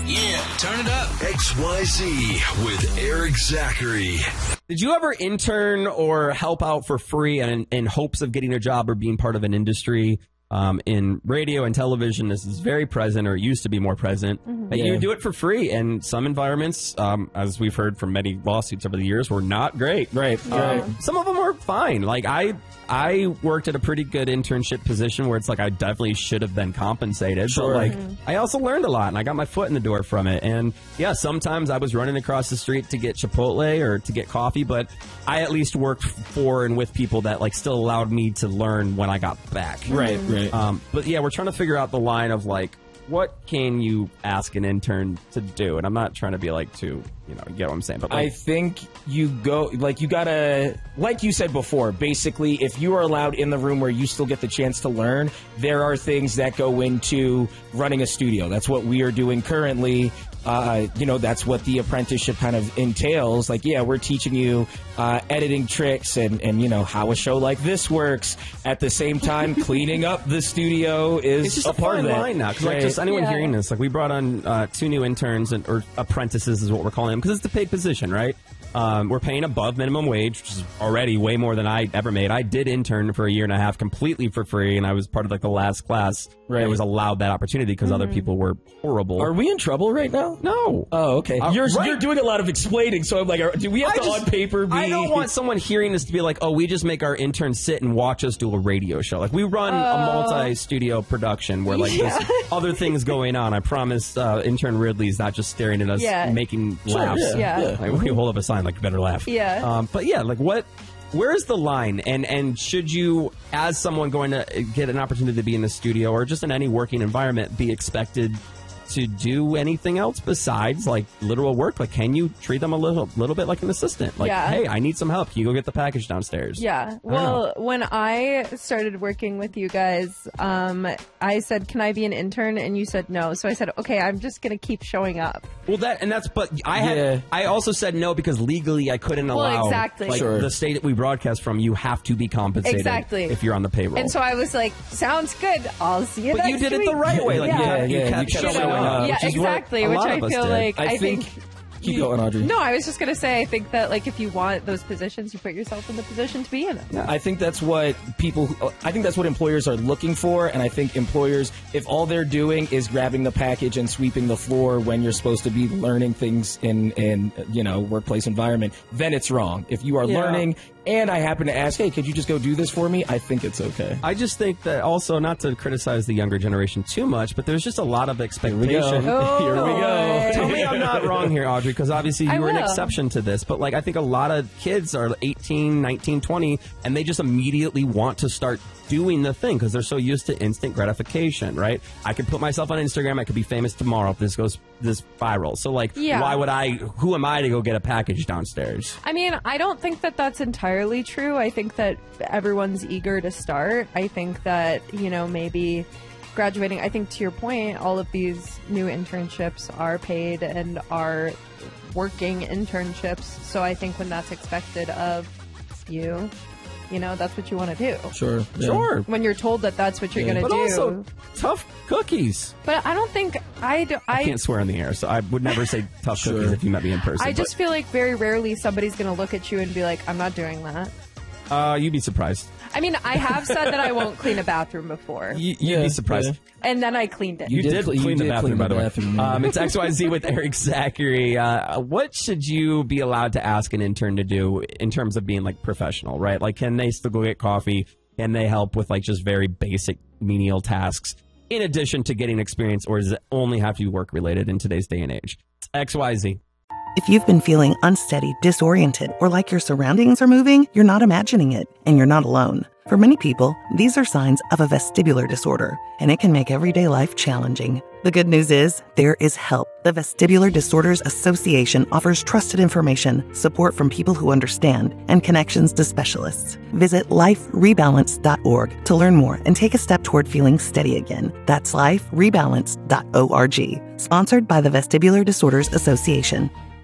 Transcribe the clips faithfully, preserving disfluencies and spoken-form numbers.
Yeah, turn it up. X Y Z with Eric Zachary. Did you ever intern or help out for free in, in hopes of getting a job or being part of an industry? Um, in radio and television, this is very present, or used to be more present. Mm-hmm. But yeah. You do it for free, and some environments, um, as we've heard from many lawsuits over the years, were not great. Right. Yeah. Um, some of them were fine. Like I, I worked at a pretty good internship position where it's like I definitely should have been compensated. Sure. But like mm-hmm. I also learned a lot, and I got my foot in the door from it. And yeah, sometimes I was running across the street to get Chipotle or to get coffee, but I at least worked for and with people that like still allowed me to learn when I got back. Right. Mm-hmm. Right. Um, but yeah, we're trying to figure out the line of like, what can you ask an intern to do? And I'm not trying to be like too, you know, you get what I'm saying. But like, I think you go, like you gotta, like you said before, basically, if you are allowed in the room where you still get the chance to learn, there are things that go into running a studio. That's what we are doing currently. Uh, you know, that's what the apprenticeship kind of entails. Like, yeah, we're teaching you uh, editing tricks and, and, you know, how a show like this works. At the same time, cleaning up the studio is it's just a, a part fine of that. line now. Because like, just anyone yeah. hearing this, like we brought on uh, two new interns and, or apprentices is what we're calling them, because it's the paid position, right? Um, we're paying above minimum wage, which is already way more than I ever made. I did intern for a year and a half completely for free, and I was part of like the last class right. that was allowed that opportunity because mm-hmm. other people were horrible. Are we in trouble right now? No. Oh, okay. Uh, you're right. you're doing a lot of explaining, so I'm like, are, do we have I to just, on paper be... I don't want someone hearing this to be like, oh, we just make our interns sit and watch us do a radio show. Like, we run uh, a multi-studio production where like yeah. there's other things going on. I promise uh, intern Ridley's not just staring at us yeah. making sure, laughs. Yeah. yeah. Like, we hold up a sign like, you better laugh. Yeah. Um, but yeah, like what, where's the line? And, and should you, as someone going to get an opportunity to be in the studio or just in any working environment, be expected to do anything else besides like literal work? Like, can you treat them a little little bit like an assistant? Like, yeah. hey, I need some help. Can you go get the package downstairs? Yeah. Well, when I started working with you guys, um, I said, can I be an intern? And you said no. So I said, okay, I'm just going to keep showing up. Well, that, and that's, but I had, yeah. I also said no because legally I couldn't well, allow, exactly. like sure. the state that we broadcast from, you have to be compensated exactly. if you're on the payroll. And so I was like, sounds good. I'll see you but next you did week. it the right way. Like, yeah, you, yeah, you kept you kept showing up. Yeah, which is what exactly. a Which lot I of us feel did. like I, I think, think keep you, going, Audrey. No, I was just going to say, I think that like if you want those positions, you put yourself in the position to be in it. Yeah. I think that's what people, I think that's what employers are looking for. And I think employers, if all they're doing is grabbing the package and sweeping the floor when you're supposed to be learning things in, in you know, workplace environment, then it's wrong. If you are yeah. learning and I happen to ask, hey, could you just go do this for me? I think it's okay. I just think that also, not to criticize the younger generation too much, but there's just a lot of expectation. Here we go. Oh, Here we go. Tell me I'm not wrong here, Audrey, because obviously you I were an will. exception to this. But like, I think a lot of kids are eighteen, nineteen, twenty, and they just immediately want to start doing the thing because they're so used to instant gratification, right? I could put myself on Instagram. I could be famous tomorrow if this goes this viral. So like, yeah. why would I, who am I to go get a package downstairs? I mean, I don't think that that's entirely true. I think that everyone's eager to start. I think that, you know, maybe graduating, I think to your point, all of these new internships are paid and are working internships. So I think when that's expected of you, you know, that's what you want to do. Sure. Yeah. Sure. When you're told that that's what you're Yeah. going to But do. also, tough cookies. But I don't think I do. I, I, can't swear on the air, so I would never say tough Sure. cookies if you met me in person. I just feel like very rarely somebody's going to look at you and be like, I'm not doing that. but, uh, you'd be surprised. I mean, I have said that I won't clean a bathroom before. You, you'd Yeah, be surprised. yeah. And then I cleaned it. You, You did, did cl- clean you the did bathroom, clean by the the way. bathroom. Um, it's X Y Z with Eric Zachary. Uh, what should you be allowed to ask an intern to do in terms of being like professional, right? Like, can they still go get coffee? Can they help with like just very basic menial tasks in addition to getting experience, or does it only have to be work related in today's day and age? It's X Y Z. If you've been feeling unsteady, disoriented, or like your surroundings are moving, you're not imagining it, and you're not alone. For many people, these are signs of a vestibular disorder, and it can make everyday life challenging. The good news is, there is help. The Vestibular Disorders Association offers trusted information, support from people who understand, and connections to specialists. Visit life rebalance dot org to learn more and take a step toward feeling steady again. That's life rebalance dot org. Sponsored by the Vestibular Disorders Association.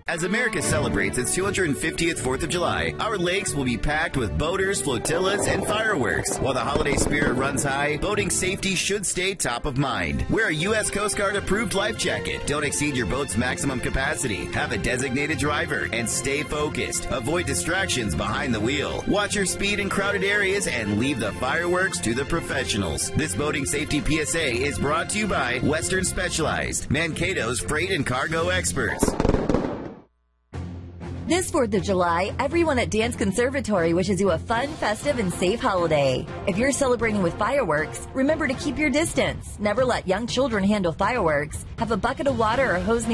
As America celebrates its two hundred fiftieth fourth of July, our lakes will be packed with boaters, flotillas, and fireworks. While the holiday spirit runs high, boating safety should stay top of mind. Wear a U S Coast Guard approved life jacket. Don't exceed your boat's maximum capacity. Have a designated driver and stay focused. Avoid distractions behind the wheel. Watch your speed in crowded areas and leave the fireworks to the professionals. This boating safety P S A is brought to you by Western Specialized, Mankato's freight and cargo experts. This fourth of July, everyone at Dance Conservatory wishes you a fun, festive, and safe holiday. If you're celebrating with fireworks, remember to keep your distance. Never let young children handle fireworks. Have a bucket of water or hose